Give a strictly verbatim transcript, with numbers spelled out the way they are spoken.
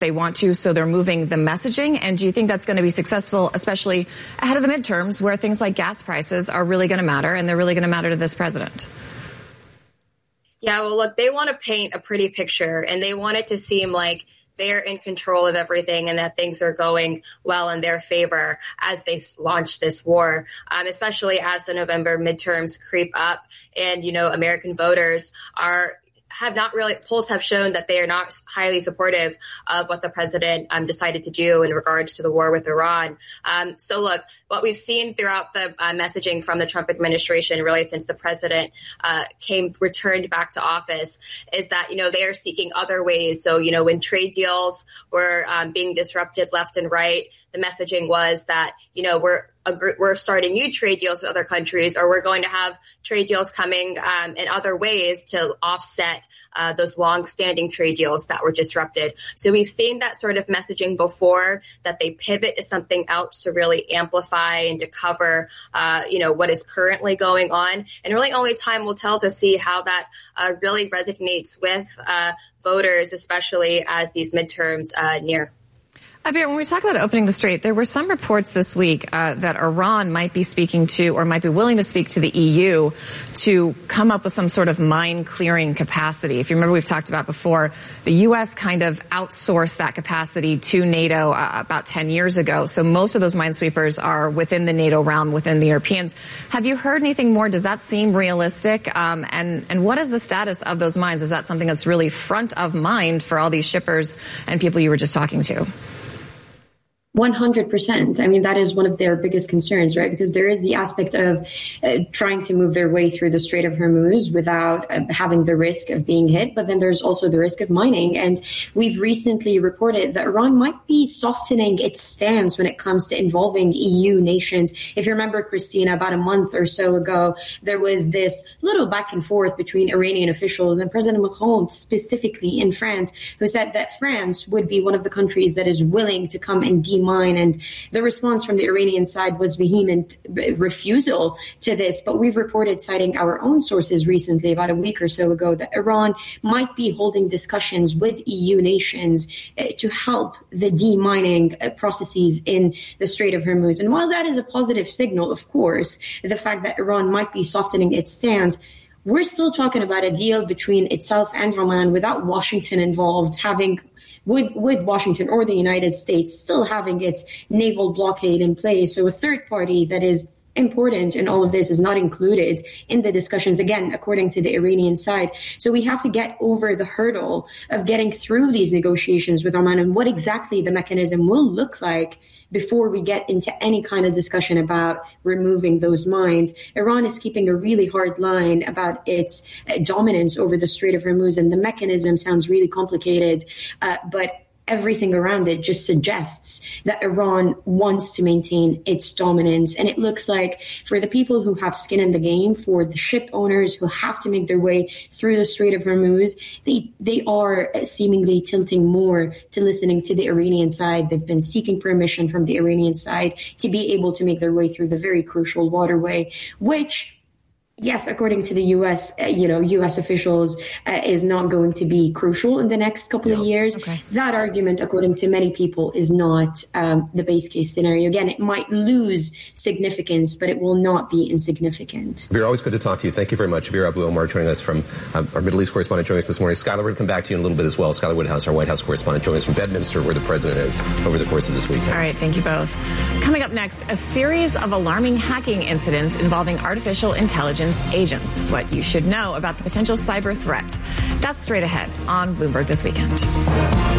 they want to, so they're moving the messaging? And do you think that's going to be successful, especially ahead of the midterms, where things like gas prices are really going to matter, and they're really going to matter to this president? Yeah, well, look, they want to paint a pretty picture, and they want it to seem like they're in control of everything and that things are going well in their favor as they launch this war, um, especially as the November midterms creep up and, you know, American voters are have not really, polls have shown that they are not highly supportive of what the president um, decided to do in regards to the war with Iran. Um, so look, what we've seen throughout the uh, messaging from the Trump administration, really since the president uh, came, returned back to office, is that, you know, they are seeking other ways. So, you know, when trade deals were um, being disrupted left and right, the messaging was that, you know, we're we're starting new trade deals with other countries, or we're going to have trade deals coming um, in other ways to offset uh, those long-standing trade deals that were disrupted. So we've seen that sort of messaging before, that they pivot to something else to really amplify and to cover, uh, you know, what is currently going on. And really only time will tell to see how that uh, really resonates with uh, voters, especially as these midterms uh, near. Abir, when we talk about opening the strait, there were some reports this week uh, that Iran might be speaking to, or might be willing to speak to, the E U to come up with some sort of mine clearing capacity. If you remember, we've talked about before, the U S kind of outsourced that capacity to NATO uh, about ten years ago. So most of those minesweepers are within the NATO realm, within the Europeans. Have you heard anything more? Does that seem realistic? Um, and, and what is the status of those mines? Is that something that's really front of mind for all these shippers and people you were just talking to? one hundred percent. I mean, that is one of their biggest concerns, right? Because there is the aspect of uh, trying to move their way through the Strait of Hormuz without uh, having the risk of being hit. But then there's also the risk of mining. And we've recently reported that Iran might be softening its stance when it comes to involving E U nations. If you remember, Christina, about a month or so ago, there was this little back and forth between Iranian officials and President Macron, specifically in France, who said that France would be one of the countries that is willing to come and demine. And the response from the Iranian side was vehement refusal to this. But we've reported, citing our own sources recently, about a week or so ago, that Iran might be holding discussions with E U nations uh, to help the demining uh, processes in the Strait of Hormuz. And while that is a positive signal, of course, the fact that Iran might be softening its stance, we're still talking about a deal between itself and Oman without Washington involved, having with with Washington or the United States still having its naval blockade in place. So a third party that is important in all of this is not included in the discussions, again, according to the Iranian side. So we have to get over the hurdle of getting through these negotiations with Oman and what exactly the mechanism will look like before we get into any kind of discussion about removing those mines. Iran is keeping a really hard line about its uh, dominance over the Strait of Hormuz, and the mechanism sounds really complicated, uh, but everything around it just suggests that Iran wants to maintain its dominance. And it looks like for the people who have skin in the game, for the ship owners who have to make their way through the Strait of Hormuz, they, they are seemingly tilting more to listening to the Iranian side. They've been seeking permission from the Iranian side to be able to make their way through the very crucial waterway, which, yes, according to the U S, uh, you know, U S officials, uh, is not going to be crucial in the next couple yeah. of years. Okay. That argument, according to many people, is not um, the base case scenario. Again, it might lose significance, but it will not be insignificant. Abir, always good to talk to you. Thank you very much. Abir Abu-Omar joining us from um, our Middle East correspondent joining us this morning. Skylar, we're going to come back to you in a little bit as well. Skylar Woodhouse, our White House correspondent, joining us from Bedminster, where the president is over the course of this weekend. All right, thank you both. Coming up next, a series of alarming hacking incidents involving artificial intelligence agents. What you should know about the potential cyber threat. That's straight ahead on Bloomberg This Weekend.